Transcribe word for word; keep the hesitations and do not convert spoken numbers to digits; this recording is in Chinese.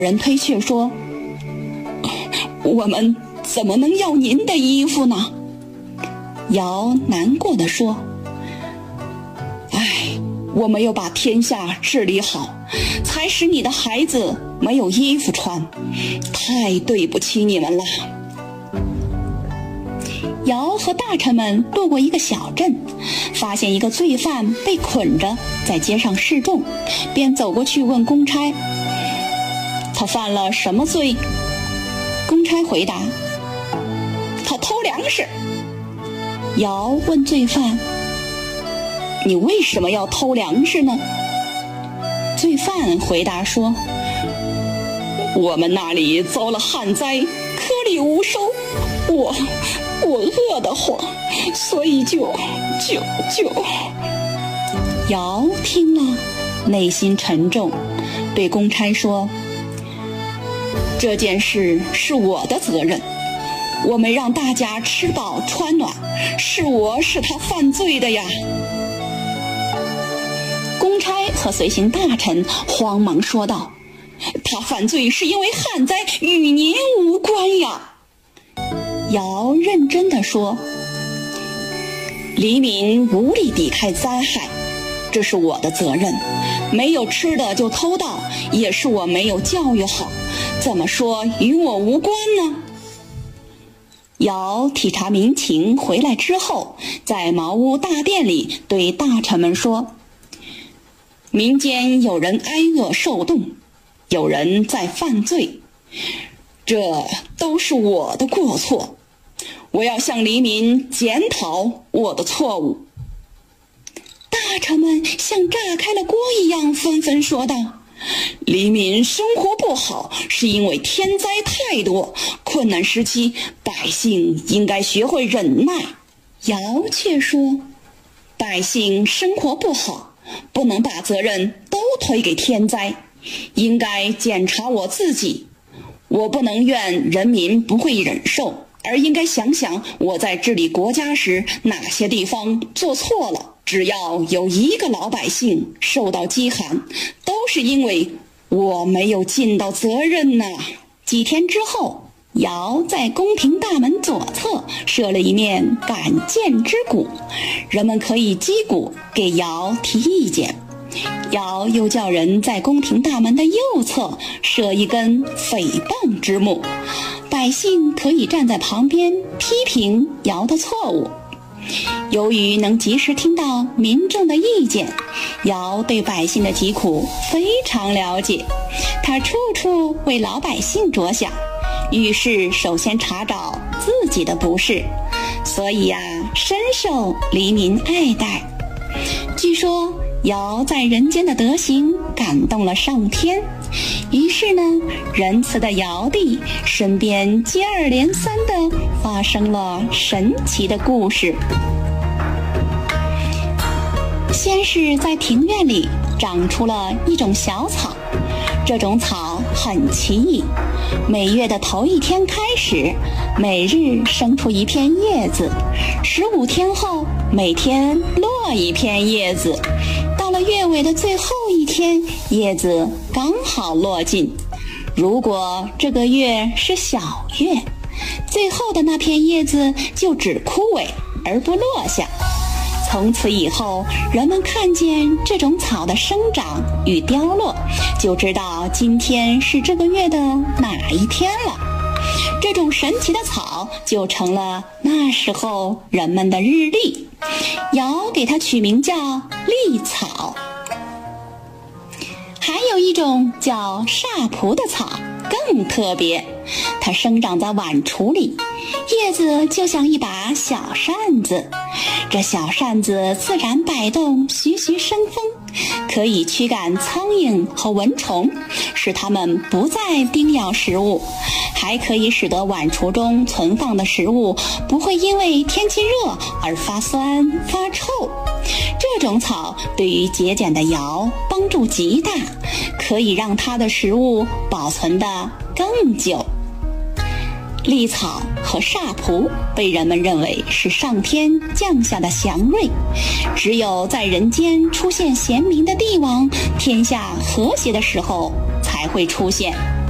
人推却说：“我们怎么能要您的衣服呢？”尧难过地说：“唉，我没有把天下治理好，才使你的孩子没有衣服穿，太对不起你们了。”尧和大臣们路过一个小镇，发现一个罪犯被捆着在街上示众，便走过去问公差：“他犯了什么罪？”公差回答：“他偷粮食。”尧问罪犯：“你为什么要偷粮食呢？”罪犯回答说：“我们那里遭了旱灾，颗粒无收，我我饿得慌，所以就就就……”尧听了，内心沉重，对公差说：“这件事是我的责任，我没让大家吃饱穿暖，是我使他犯罪的呀。”公差和随行大臣慌忙说道：“他犯罪是因为旱灾，与您无关呀。”尧认真地说：“黎民无力抵抗灾害，这是我的责任，没有吃的就偷盗，也是我没有教育好，怎么说与我无关呢？”尧体察民情回来之后，在茅屋大殿里对大臣们说：“民间有人挨饿受冻，有人在犯罪，这都是我的过错，我要向黎民检讨我的错误。”大臣们像炸开了锅一样纷纷说道：“黎民生活不好，是因为天灾太多，困难时期百姓应该学会忍耐。”尧却说：“百姓生活不好，不能把责任都推给天灾，应该检查我自己。我不能怨人民不会忍受，而应该想想我在治理国家时哪些地方做错了。只要有一个老百姓受到饥寒，都是因为我没有尽到责任呐。”几天之后，尧在宫廷大门左侧设了一面敢谏之鼓，人们可以击鼓给尧提意见。尧又叫人在宫廷大门的右侧设一根诽谤之木，百姓可以站在旁边批评尧的错误。由于能及时听到民众的意见，尧对百姓的疾苦非常了解，他处处为老百姓着想，遇事首先查找自己的不是，所以啊，深受黎民爱戴。据说尧在人间的德行感动了上天，于是呢，仁慈的尧帝身边接二连三地发生了神奇的故事。先是在庭院里长出了一种小草，这种草很奇异，每月的头一天开始，每日生出一片叶子，十五天后每天落一片叶子，到了月尾的最后一天，叶子刚好落尽。如果这个月是小月，最后的那片叶子就只枯萎而不落下。从此以后，人们看见这种草的生长与凋落，就知道今天是这个月的哪一天了。这种神奇的草就成了那时候人们的日历，尧给它取名叫历草。还有一种叫煞蒲的草更特别，它生长在碗橱里，叶子就像一把小扇子，这小扇子自然摆动，徐徐生风，可以驱赶苍蝇和蚊虫，使它们不再叮咬食物，还可以使得碗橱中存放的食物不会因为天气热而发酸发臭。这种草对于节俭的尧帮助极大，可以让他的食物保存得更久。历草和煞蒲被人们认为是上天降下的祥瑞，只有在人间出现贤明的帝王，天下和谐的时候才会出现。